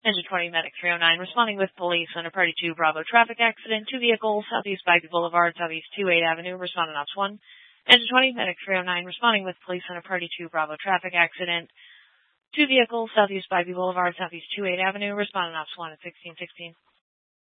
Engine 20 Medic 309 responding with police on a Party 2 Bravo traffic accident. Two vehicles, Southeast Bagby Boulevard, Southeast 28 Avenue, responding Ops 1. Engine 20 Medic 309 responding with police on a Party 2 Bravo traffic accident. Two vehicles, Southeast Bagby Boulevard, Southeast 28 Avenue, responding Ops 1 at 1616.